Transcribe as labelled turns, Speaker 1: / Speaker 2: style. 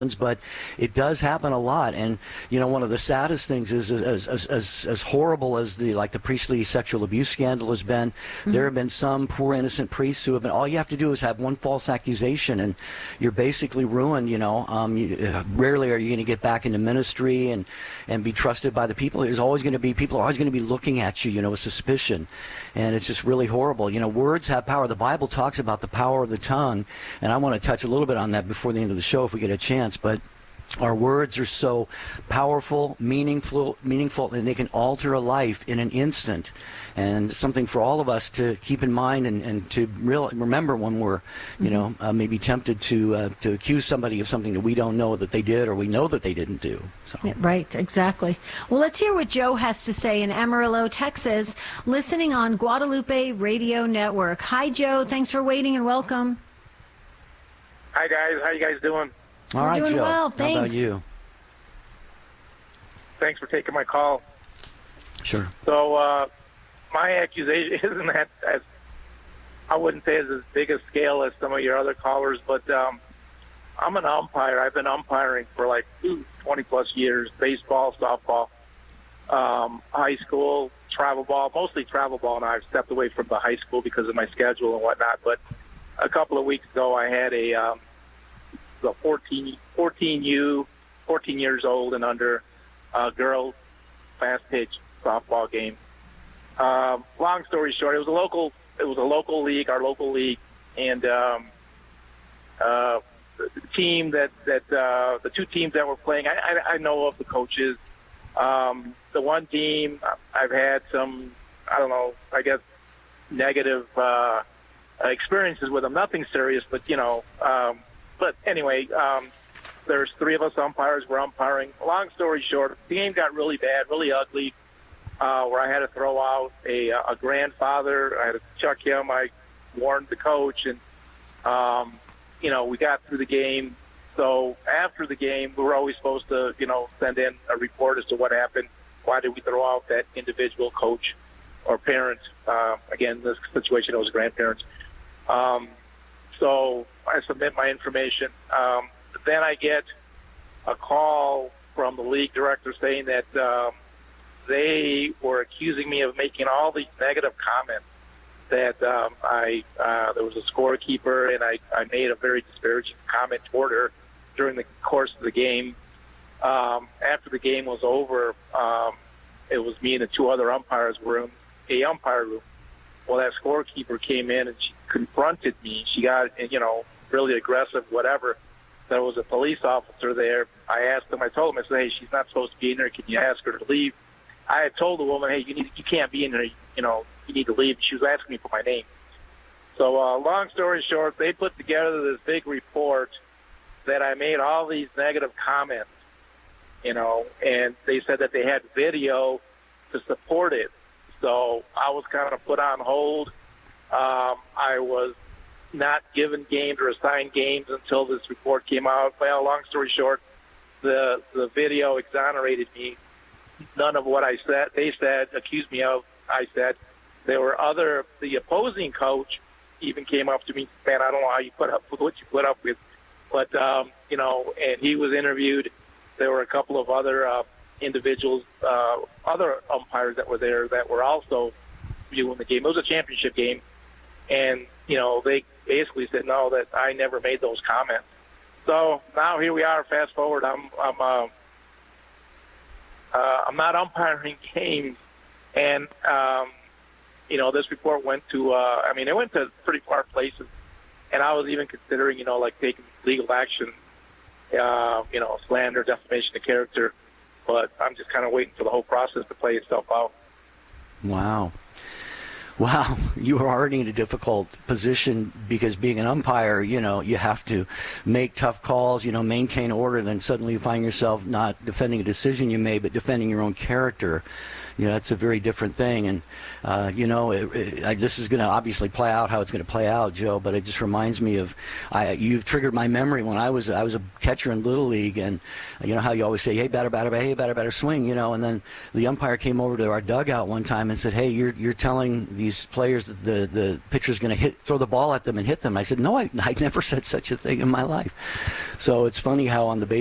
Speaker 1: but it does happen a lot. And one of the saddest things is, as horrible as the priestly sexual abuse scandal has been, there have been some poor innocent priests who have been, all you have to do is have one false accusation and you're basically ruined. Rarely are you going to get back into ministry and be trusted by the people. There's always going to be, people are always going to be looking at you, with suspicion, and it's just really horrible. Words have power. The Bible talks about the power of the tongue, and I want to touch a little bit on that before the end of the show if we get a chance. But our words are so powerful, meaningful, and they can alter a life in an instant. And something for all of us to keep in mind and to remember when we're, maybe tempted to accuse somebody of something that we don't know that they did or we know that they didn't do. So.
Speaker 2: Yeah, right, exactly. Well, let's hear what Joe has to say in Amarillo, Texas, listening on Guadalupe Radio Network. Hi, Joe. Thanks for waiting and welcome.
Speaker 3: Hi, guys. How you guys doing?
Speaker 1: All right,
Speaker 2: doing
Speaker 1: Joe.
Speaker 2: Well, thanks.
Speaker 1: How about you?
Speaker 3: Thanks for taking my call.
Speaker 1: Sure.
Speaker 3: So my accusation isn't that as, I wouldn't say as big a scale as some of your other callers, but I'm an umpire. I've been umpiring for 20-plus years, baseball, softball, high school, travel ball, mostly travel ball, and I've stepped away from the high school because of my schedule and whatnot. But a couple of weeks ago, I had a 14 years old and under girls fast pitch softball game. Long story short, it was a local league, our local league, and the team the two teams that were playing, I know of the coaches. The one team, I've had some, negative experiences with them. Nothing serious, but but anyway, there's three of us umpires. We're umpiring. Long story short, the game got really bad, really ugly, where I had to throw out a grandfather. I had to chuck him. I warned the coach, and we got through the game. So after the game, we were always supposed to, send in a report as to what happened. Why did we throw out that individual coach or parent? Again, in this situation, it was grandparents. So I submit my information. Then I get a call from the league director saying that they were accusing me of making all these negative comments, that there was a scorekeeper and I made a very disparaging comment toward her during the course of the game. After the game was over, it was me and the two other umpires were in a umpire room. Well, that scorekeeper came in and she confronted me. She got, really aggressive, whatever. There was a police officer there. I told him, I said, hey, she's not supposed to be in there. Can you ask her to leave? I had told the woman, hey, you can't be in there. You need to leave. She was asking me for my name. So long story short, they put together this big report that I made all these negative comments, and they said that they had video to support it. So I was kind of put on hold. I was not given games or assigned games until this report came out. Well, long story short, the video exonerated me. None of what I said, they said, accused me of, I said. The opposing coach even came up to me, man, I don't know how you put up with what you put up with. But, and he was interviewed. There were a couple of other individuals, other umpires that were there that were also viewing the game. It was a championship game. And, they basically said, no, that I never made those comments. So now here we are, fast forward. I'm not umpiring games. And, this report went to, it went to pretty far places. And I was even considering, taking legal action, slander, defamation of character. But I'm just kind of waiting for the whole process to play itself out.
Speaker 1: Wow. You are already in a difficult position because being an umpire, you have to make tough calls, maintain order. Then suddenly you find yourself not defending a decision you made, but defending your own character. it's a very different thing, and this is going to obviously play out how it's going to play out, Joe. But it just reminds me of you've triggered my memory when I was a catcher in Little League, and you know how you always say, hey, batter, swing, and then the umpire came over to our dugout one time and said, hey, you're telling these players that the pitcher's going to throw the ball at them and hit them. I said, no, I never said such a thing in my life. So it's funny how on the